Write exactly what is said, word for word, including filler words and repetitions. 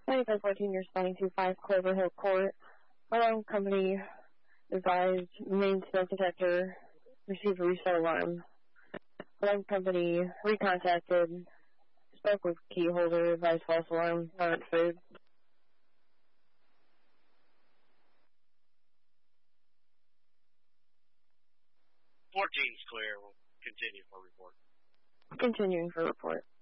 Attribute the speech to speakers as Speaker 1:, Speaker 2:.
Speaker 1: ninety-five fourteen, you're responding to five Clover Hill Court. Alarm company advised main smoke detector, received a reset alarm. Alarm company recontacted, spoke with key holder, advised false alarm, not answered.
Speaker 2: fourteen's clear. We'll continue for report.
Speaker 1: Continuing for report.